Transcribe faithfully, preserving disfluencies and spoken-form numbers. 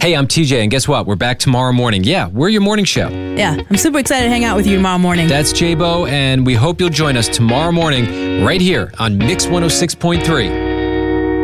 Hey, I'm T J, and guess what? We're back tomorrow morning. Yeah, we're your morning show. Yeah, I'm super excited to hang out with you tomorrow morning. That's J-Bo, and we hope you'll join us tomorrow morning right here on Mix one oh six point three.